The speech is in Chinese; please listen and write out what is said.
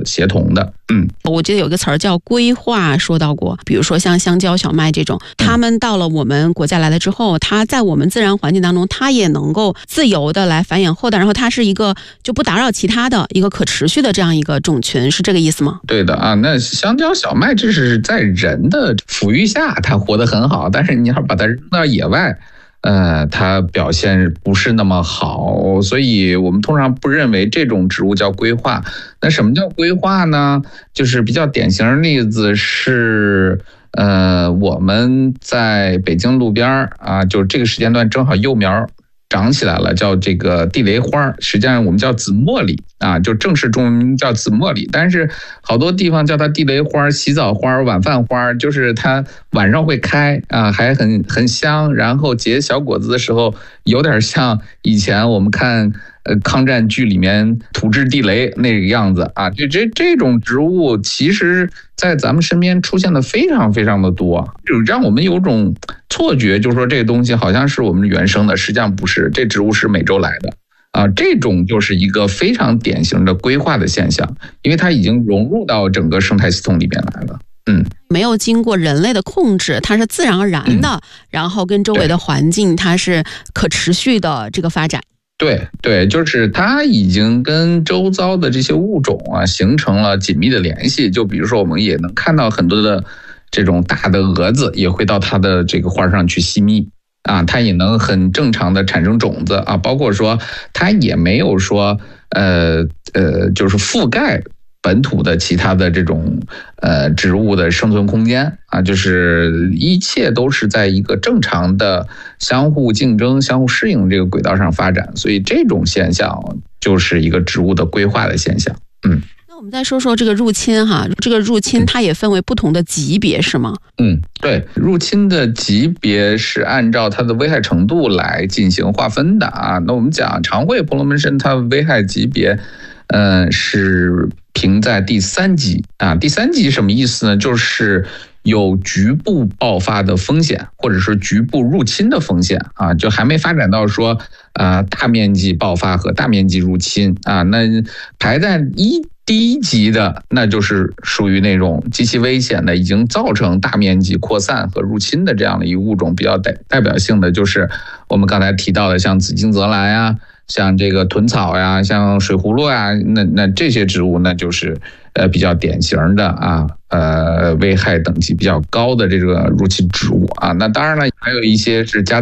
个协同的。 我记得有个词儿叫规划，说到过，比如说像香蕉、小麦这种，它们到了我们国家来了之后，它在我们自然环境当中，它也能够自由的来繁衍后代，然后它是一个就不打扰其他的一个可持续的这样一个种群，是这个意思吗？ 对的啊，那香蕉、小麦这是在人的抚育下它活得很好，但是你要把它扔到野外，它表现不是那么好，所以我们通常不认为这种植物叫规划。那什么叫规划呢？就是比较典型的例子是，我们在北京路边啊，就这个时间段正好幼苗长起来了，叫这个地雷花，实际上我们叫紫茉莉啊，就正式中文名叫紫茉莉，但是好多地方叫它地雷花、洗澡花、晚饭花，就是它晚上会开啊，还很香，然后结小果子的时候有点像以前我们看抗战剧里面土制地雷那个样子啊，就这种植物其实在咱们身边出现的非常非常的多，就让我们有种错觉，就是说这个东西好像是我们原生的，实际上不是，这植物是美洲来的啊，这种就是一个非常典型的规划的现象，因为它已经融入到整个生态系统里面来了。 没有经过人类的控制，它是自然而然的，然后跟周围的环境它是可持续的这个发展。 对，就是它已经跟周遭的这些物种啊形成了紧密的联系。就比如说，我们也能看到很多的这种大的蛾子也会到它的这个花上去吸蜜啊，它也能很正常的产生种子啊，包括说它也没有说就是覆盖本土的其他的这种植物的生存空间啊，就是一切都是在一个正常的相互竞争、相互适应这个轨道上发展，所以这种现象就是一个植物的规划的现象。 那我们再说说这个入侵哈，这个入侵它也分为不同的级别是吗？ 对，入侵的级别是按照它的危害程度来进行划分的啊。那我们讲长喙婆罗门参，它危害级别是评在第3级啊。第3级什么意思呢？就是有局部爆发的风险，或者是局部入侵的风险啊，就还没发展到说大面积爆发和大面积入侵啊。那排在第1级的，那就是属于那种极其危险的，已经造成大面积扩散和入侵的这样的一个物种。比较代表性的就是我们刚才提到的，像紫荆泽兰呀，像这个豚草呀，像水葫芦呀，那这些植物呢，就是比较典型的啊，危害等级比较高的这个入侵植物啊。那当然了，还有一些是加